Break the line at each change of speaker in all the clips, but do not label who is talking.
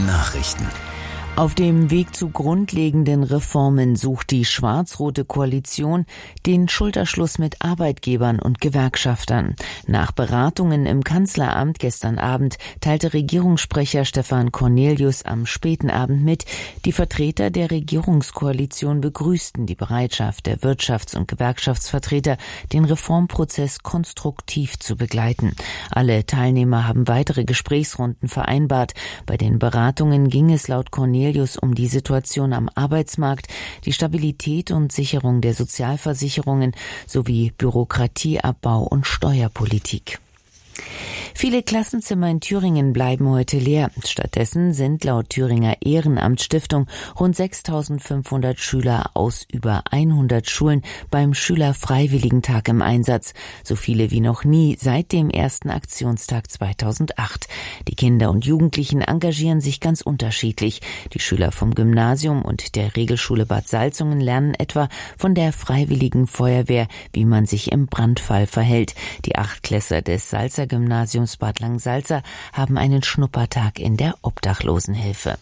Nachrichten.
Auf dem Weg zu grundlegenden Reformen sucht die schwarz-rote Koalition den Schulterschluss mit Arbeitgebern und Gewerkschaftern. Nach Beratungen im Kanzleramt gestern Abend teilte Regierungssprecher Stefan Cornelius am späten Abend mit, die Vertreter der Regierungskoalition begrüßten die Bereitschaft der Wirtschafts- und Gewerkschaftsvertreter, den Reformprozess konstruktiv zu begleiten. Alle Teilnehmer haben weitere Gesprächsrunden vereinbart. Bei den Beratungen ging es laut Cornelius um die Situation am Arbeitsmarkt, die Stabilität und Sicherung der Sozialversicherungen sowie Bürokratieabbau und Steuerpolitik. Viele Klassenzimmer in Thüringen bleiben heute leer. Stattdessen sind laut Thüringer Ehrenamtsstiftung rund 6.500 Schüler aus über 100 Schulen beim Schülerfreiwilligentag im Einsatz. So viele wie noch nie seit dem ersten Aktionstag 2008. Die Kinder und Jugendlichen engagieren sich ganz unterschiedlich. Die Schüler vom Gymnasium und der Regelschule Bad Salzungen lernen etwa von der Freiwilligen Feuerwehr, wie man sich im Brandfall verhält. Die Achtklässler des Salzer Gymnasiums Bad Langensalza haben einen Schnuppertag in der Obdachlosenhilfe.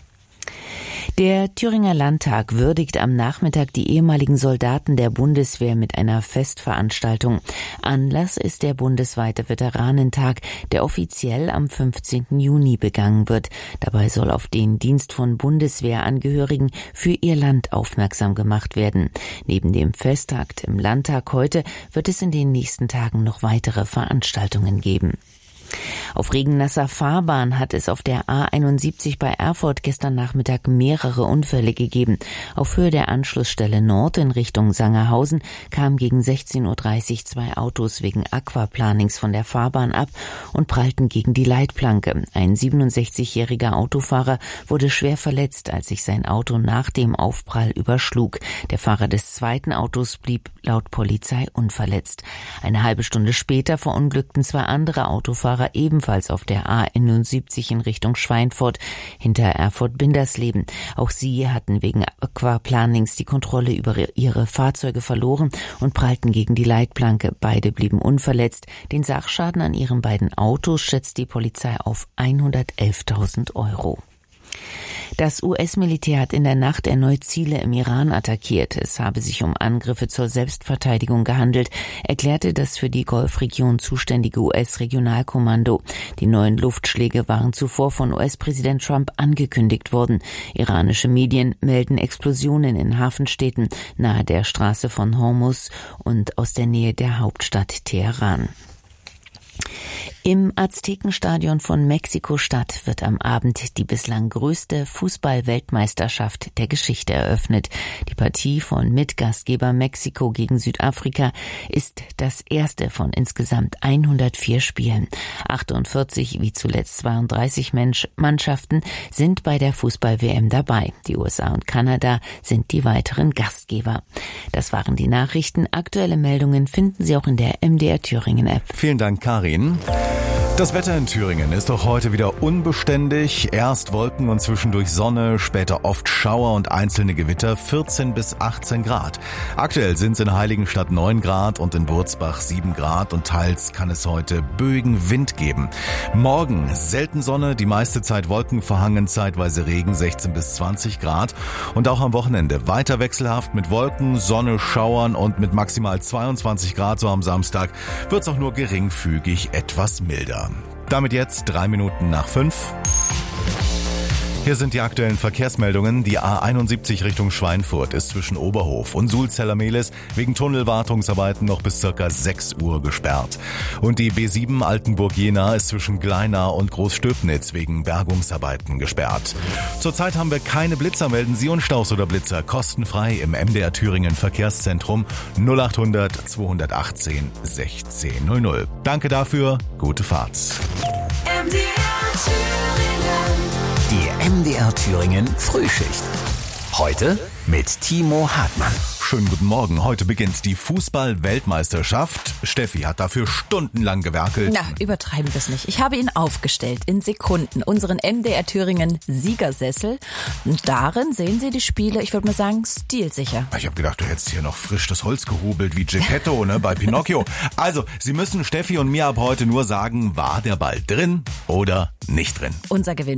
Der Thüringer Landtag würdigt am Nachmittag die ehemaligen Soldaten der Bundeswehr mit einer Festveranstaltung. Anlass ist der bundesweite Veteranentag, der offiziell am 15. Juni begangen wird. Dabei soll auf den Dienst von Bundeswehrangehörigen für ihr Land aufmerksam gemacht werden. Neben dem Festakt im Landtag heute wird es in den nächsten Tagen noch weitere Veranstaltungen geben. Auf regennasser Fahrbahn hat es auf der A71 bei Erfurt gestern Nachmittag mehrere Unfälle gegeben. Auf Höhe der Anschlussstelle Nord in Richtung Sangerhausen kamen gegen 16.30 Uhr 2 Autos wegen Aquaplanings von der Fahrbahn ab und prallten gegen die Leitplanke. Ein 67-jähriger Autofahrer wurde schwer verletzt, als sich sein Auto nach dem Aufprall überschlug. Der Fahrer des zweiten Autos blieb laut Polizei unverletzt. Eine halbe Stunde später verunglückten 2 andere Autofahrer ebenfalls auf der A71 in Richtung Schweinfurt hinter Erfurt-Bindersleben. Auch sie hatten wegen Aquaplanings die Kontrolle über ihre Fahrzeuge verloren und prallten gegen die Leitplanke. Beide blieben unverletzt. Den Sachschaden an ihren beiden Autos schätzt die Polizei auf 111.000 €. Das US-Militär hat in der Nacht erneut Ziele im Iran attackiert. Es habe sich um Angriffe zur Selbstverteidigung gehandelt, erklärte das für die Golfregion zuständige US-Regionalkommando. Die neuen Luftschläge waren zuvor von US-Präsident Trump angekündigt worden. Iranische Medien melden Explosionen in Hafenstädten nahe der Straße von Hormuz und aus der Nähe der Hauptstadt Teheran. Im Aztekenstadion von Mexiko-Stadt wird am Abend die bislang größte Fußball-Weltmeisterschaft der Geschichte eröffnet. Die Partie von Mitgastgeber Mexiko gegen Südafrika ist das erste von insgesamt 104 Spielen. 48 wie zuletzt 32 Mannschaften sind bei der Fußball-WM dabei. Die USA und Kanada sind die weiteren Gastgeber. Das waren die Nachrichten. Aktuelle Meldungen finden Sie auch in der MDR Thüringen App.
Vielen Dank, Karin. Das Wetter in Thüringen ist auch heute wieder unbeständig. Erst Wolken und zwischendurch Sonne, später oft Schauer und einzelne Gewitter, 14 bis 18 Grad. Aktuell sind es in Heiligenstadt 9 Grad und in Wurzbach 7 Grad und teils kann es heute böigen Wind geben. Morgen selten Sonne, die meiste Zeit wolkenverhangen, zeitweise Regen, 16 bis 20 Grad. Und auch am Wochenende weiter wechselhaft mit Wolken, Sonne, Schauern und mit maximal 22 Grad so am Samstag wird es auch nur geringfügig etwas milder. Damit jetzt 3 Minuten nach 5. Hier sind die aktuellen Verkehrsmeldungen. Die A71 Richtung Schweinfurt ist zwischen Oberhof und Sulzeller-Mehlis wegen Tunnelwartungsarbeiten noch bis ca. 6 Uhr gesperrt. Und die B7 Altenburg-Jena ist zwischen Gleinau und Großstöbnitz wegen Bergungsarbeiten gesperrt. Zurzeit haben wir keine Blitzer. Melden Sie uns Staus oder Blitzer kostenfrei im MDR Thüringen Verkehrszentrum 0800 218 1600. Danke dafür, gute Fahrt.
Die MDR Thüringen Frühschicht. Heute mit Timo Hartmann.
Schönen guten Morgen. Heute beginnt die Fußball-Weltmeisterschaft. Steffi hat dafür stundenlang gewerkelt.
Na, übertreiben wir es nicht. Ich habe ihn aufgestellt in Sekunden, unseren MDR Thüringen Siegersessel. Und darin sehen Sie die Spiele, ich würde mal sagen, stilsicher.
Ich habe gedacht, du hättest hier noch frisch das Holz gehobelt wie Geppetto, ne, bei Pinocchio. Also, Sie müssen Steffi und mir ab heute nur sagen, war der Ball drin oder nicht drin?
Unser Gewinn.